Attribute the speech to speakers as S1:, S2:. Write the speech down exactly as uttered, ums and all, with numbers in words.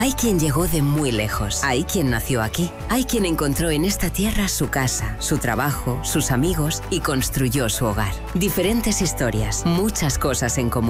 S1: Hay quien llegó de muy lejos, hay quien nació aquí, hay quien encontró en esta tierra su casa, su trabajo, sus amigos y construyó su hogar. Diferentes historias, muchas cosas en común.